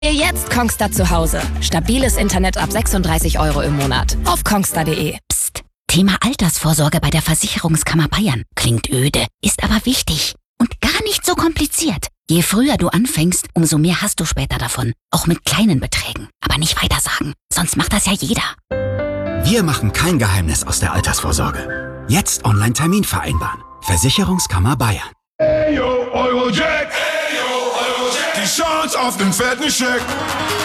Jetzt Kongstar zu Hause. Stabiles Internet ab 36 € im Monat. Auf kongstar.de. Psst. Thema Altersvorsorge bei der Versicherungskammer Bayern. Klingt öde, ist aber wichtig. Und gar nicht so kompliziert. Je früher du anfängst, umso mehr hast du später davon. Auch mit kleinen Beträgen. Aber nicht weitersagen. Sonst macht das ja jeder. Wir machen kein Geheimnis aus der Altersvorsorge. Jetzt Online-Termin vereinbaren. Versicherungskammer Bayern. Hey yo, Eurojack. Hey yo, Eurojack. Die Chance auf den fetten Scheck.